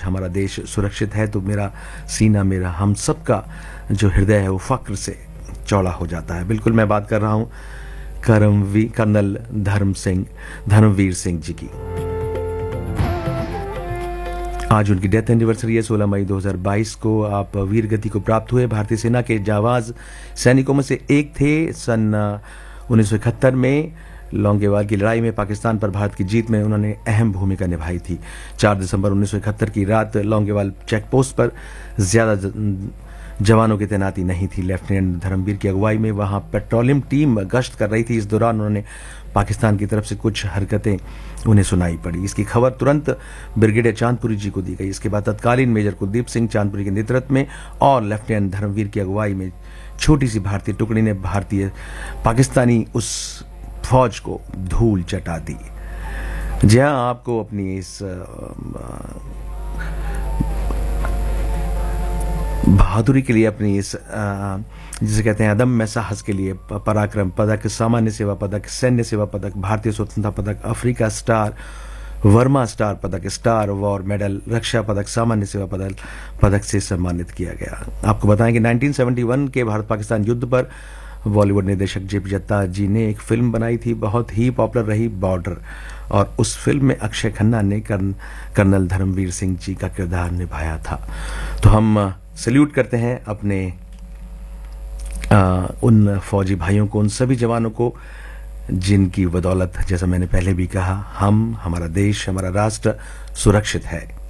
हमारा देश सुरक्षित है तो मेरा सीना, मेरा हम सब का जो हृदय है वो फक्र से चौड़ा हो जाता है। बिल्कुल मैं बात कर रहा हूँ कर्नल धर्मवीर सिंह जी की। आज उनकी डेथ एनिवर्सरी है। 16 मई 2022 को आप वीर गति को प्राप्त हुए। भारतीय सेना के जाबाज सैनिकों में से एक थे। सन 1971 में लौंगेवाल की लड़ाई में पाकिस्तान पर भारत की जीत में उन्होंने अहम भूमिका निभाई थी। 4 दिसंबर 1971 की रात लौंगेवाल चेक पोस्ट पर ज्यादा जवानों की तैनाती नहीं थी। लेफ्टिनेंट धर्मवीर की अगुवाई में वहां पेट्रोलियम टीम गश्त कर रही थी। इस दौरान उन्होंने पाकिस्तान की तरफ से कुछ हरकतें उन्हें सुनाई पड़ी। इसकी खबर तुरंत ब्रिगेडियर चांदपुरी जी को दी गई। इसके बाद तत्कालीन मेजर कुलदीप सिंह चांदपुरी के नेतृत्व में और लेफ्टिनेंट धर्मवीर की अगुवाई में छोटी सी भारतीय टुकड़ी ने पाकिस्तानी उस फौज को धूल चटा दी। जी हाँ, आपको अपनी इस बहादुरी के लिए, अपनी इस जिसे कहते हैं अदम्य साहस के लिए पराक्रम पदक, सामान्य सेवा पदक, सैन्य सेवा पदक, भारतीय स्वतंत्रता पदक, अफ्रीका स्टार, वर्मा स्टार पदक, स्टार वॉर मेडल, रक्षा पदक, सामान्य सेवा पदक से सम्मानित किया गया। आपको बताएं कि 1971 के भारत पाकिस्तान युद्ध पर बॉलीवुड निर्देशक जेपी दत्ता जी ने एक फिल्म बनाई थी, बहुत ही पॉपुलर रही, बॉर्डर। और उस फिल्म में अक्षय खन्ना ने कर्नल धर्मवीर सिंह जी का किरदार निभाया था। तो हम सल्यूट करते हैं अपने उन फौजी भाइयों को, उन सभी जवानों को जिनकी बदौलत, जैसा मैंने पहले भी कहा, हमारा देश, हमारा राष्ट्र सुरक्षित है।